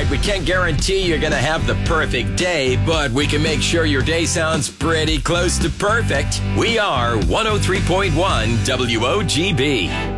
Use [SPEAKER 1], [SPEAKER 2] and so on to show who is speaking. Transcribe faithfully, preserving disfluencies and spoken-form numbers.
[SPEAKER 1] right, we can't guarantee you're going to have the perfect day, but we can make sure your day sounds pretty close to perfect. We are one oh three point one W O G B.